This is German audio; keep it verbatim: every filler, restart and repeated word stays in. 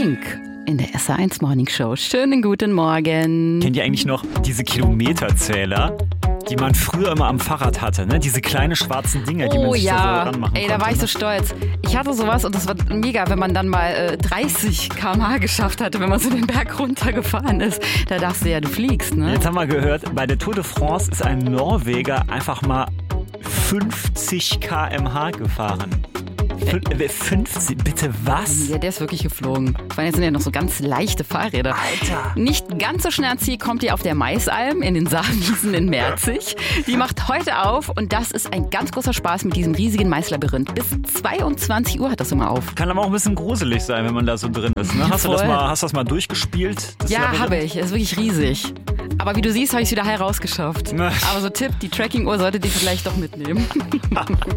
Pink in der S R eins Morning Show. Schönen guten Morgen. Kennt ihr eigentlich noch diese Kilometerzähler, die man früher immer am Fahrrad hatte, ne? Diese kleinen schwarzen Dinger, die man Oh sich ja, da so ranmachen ey, da konnte, war ich so ne? stolz. Ich hatte sowas und das war mega, wenn man dann mal äh, dreißig Kilometer pro Stunde geschafft hatte, wenn man so den Berg runtergefahren ist. Da dachtest du ja, du fliegst, ne? Jetzt haben wir gehört, bei der Tour de France ist ein Norweger einfach mal fünfzig Kilometer pro Stunde gefahren. Fün- fünfzig, bitte was? Ja, der ist wirklich geflogen. Ich meine, jetzt sind ja noch so ganz leichte Fahrräder. Alter! Nicht ganz so schnell ans Ziel kommt ihr auf der Maisalm in den Saarwiesen in Merzig. Die macht heute auf und das ist ein ganz großer Spaß mit diesem riesigen Maislabyrinth. Bis zweiundzwanzig Uhr hat das immer auf. Kann aber auch ein bisschen gruselig sein, wenn man da so drin ist. Ne? Hast, du das Voll. mal, hast du das mal durchgespielt? Das Ja, Labyrinth? habe ich. Es ist wirklich riesig. Aber wie du siehst, habe ich es wieder heil rausgeschafft. Na. Aber so Tipp, die Tracking-Uhr solltet ihr vielleicht doch mitnehmen.